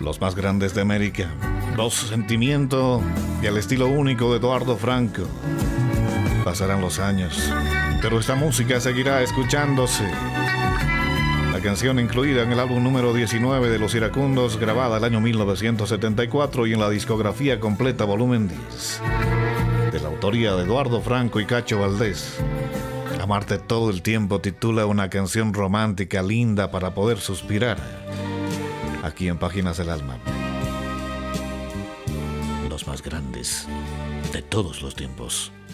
los más grandes de América. Voz, sentimiento y el estilo único de Eduardo Franco. Pasarán los años, pero esta música seguirá escuchándose. La canción incluida en el álbum número 19 de Los Iracundos, grabada el año 1974 y en la discografía completa volumen 10, de la autoría de Eduardo Franco y Cacho Valdés. Amarte todo el tiempo titula una canción romántica linda para poder suspirar. Aquí en Páginas del Alma. Los más grandes de todos los tiempos.